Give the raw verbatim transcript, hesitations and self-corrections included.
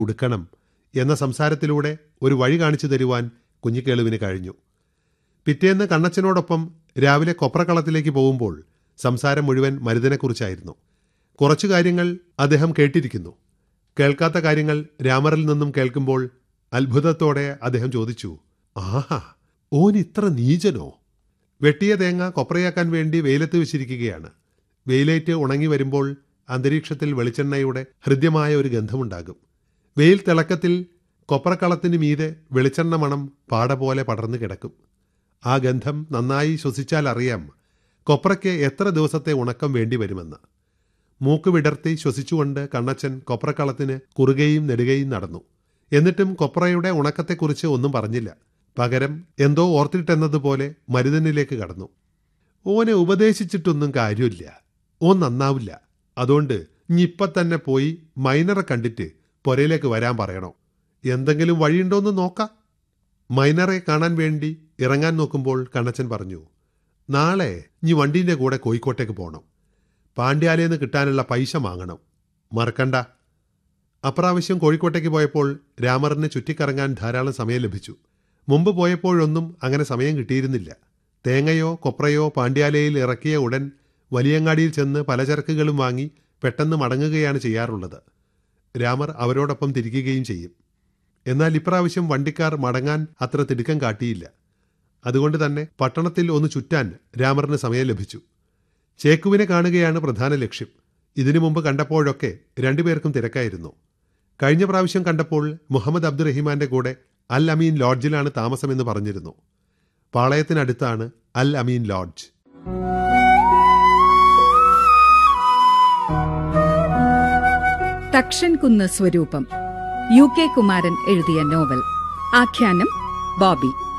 ഉടുക്കണം എന്ന സംസാരത്തിലൂടെ ഒരു വഴി കാണിച്ചു തരുവാൻ കുഞ്ഞിക്കേളുവിന് കഴിഞ്ഞു. പിറ്റേന്ന് കണ്ണച്ചനോടൊപ്പം രാവിലെ കൊപ്രക്കളത്തിലേക്ക് പോകുമ്പോൾ സംസാരം മുഴുവൻ മരുതനെക്കുറിച്ചായിരുന്നു. കുറച്ചു കാര്യങ്ങൾ അദ്ദേഹം കേട്ടിരിക്കുന്നു. കേൾക്കാത്ത കാര്യങ്ങൾ രാമറിൽ നിന്നും കേൾക്കുമ്പോൾ അത്ഭുതത്തോടെ അദ്ദേഹം ചോദിച്ചു, ആഹാ, ഓൻ ഇത്ര നീചനോ? വെട്ടിയ തേങ്ങ കൊപ്രയാക്കാൻ വേണ്ടി വെയിലത്ത് വെച്ചിരിക്കുകയാണ്. വെയിലേറ്റ് ഉണങ്ങി വരുമ്പോൾ അന്തരീക്ഷത്തിൽ വെളിച്ചെണ്ണയുടെ ഹൃദ്യമായ ഒരു ഗന്ധമുണ്ടാകും. വെയിൽ തിളക്കത്തിൽ കൊപ്രക്കളത്തിന് മീതെ വെളിച്ചെണ്ണ മണം പാട പോലെ പടർന്നു കിടക്കും. ആ ഗന്ധം നന്നായി ശ്വസിച്ചാൽ അറിയാം കൊപ്രയ്ക്ക് എത്ര ദിവസത്തെ ഉണക്കം വേണ്ടി വരുമെന്ന്. മൂക്ക് വിടർത്തി ശ്വസിച്ചുകൊണ്ട് കണ്ണച്ചൻ കൊപ്രക്കളത്തിന് കുറുകയും നെടുകയും നടന്നു. എന്നിട്ടും കൊപ്രയുടെ ഉണക്കത്തെക്കുറിച്ച് ഒന്നും പറഞ്ഞില്ല. പകരം എന്തോ ഓർത്തിട്ടെന്നതുപോലെ മരുതനിലേക്ക് കടന്നു. ഓനെ ഉപദേശിച്ചിട്ടൊന്നും കാര്യമില്ല, ഓൻ നന്നാവില്ല. അതുകൊണ്ട് ഇനിയിപ്പം തന്നെ പോയി മൈനറെ കണ്ടിട്ട് പുരയിലേക്ക് വരാൻ പറയണോ? എന്തെങ്കിലും വഴിയുണ്ടോയെന്ന് നോക്കാം. മൈനറെ കാണാൻ വേണ്ടി ഇറങ്ങാൻ നോക്കുമ്പോൾ കണ്ണച്ചൻ പറഞ്ഞു, നാളെ ഇനി വണ്ടീൻ്റെ കൂടെ കോഴിക്കോട്ടേക്ക് പോകണം. പാണ്ഡ്യാലയെന്ന് കിട്ടാനുള്ള പൈസ വാങ്ങണം, മറക്കണ്ട. അപ്രാവശ്യം കോഴിക്കോട്ടേക്ക് പോയപ്പോൾ രാമറിന് ചുറ്റിക്കറങ്ങാൻ ധാരാളം സമയം ലഭിച്ചു. മുമ്പ് പോയപ്പോഴൊന്നും അങ്ങനെ സമയം കിട്ടിയിരുന്നില്ല. തേങ്ങയോ കൊപ്രയോ പാണ്ഡ്യാലയിൽ ഇറക്കിയ ഉടൻ വലിയങ്ങാടിയിൽ ചെന്ന് പലചരക്കുകളും വാങ്ങി പെട്ടെന്ന് മടങ്ങുകയാണ് ചെയ്യാറുള്ളത്. രാമർ അവരോടൊപ്പം തിരിക്കുകയും ചെയ്യും. എന്നാൽ ഇപ്രാവശ്യം വണ്ടിക്കാർ മടങ്ങാൻ അത്ര തിടുക്കം കാട്ടിയില്ല. അതുകൊണ്ട് തന്നെ പട്ടണത്തിൽ ഒന്ന് ചുറ്റാൻ രാമറിന് സമയം ലഭിച്ചു. ചേക്കുവിനെ കാണുകയാണ് പ്രധാന ലക്ഷ്യം. ഇതിനു മുമ്പ് കണ്ടപ്പോഴൊക്കെ രണ്ടുപേർക്കും തിരക്കായിരുന്നു. കഴിഞ്ഞ പ്രാവശ്യം കണ്ടപ്പോൾ മുഹമ്മദ് അബ്ദുറഹിമാന്റെ കൂടെ അൽ അമീൻ ലോഡ്ജിലാണ് താമസമെന്ന് പറഞ്ഞിരുന്നു. പാളയത്തിനടുത്താണ് അൽ അമീൻ ലോഡ്ജ്. തക്ഷൻകുന്ന് സ്വരൂപം, യു കെ കുമാരൻ എഴുതിയ നോവൽ. ആഖ്യാനം ബോബി.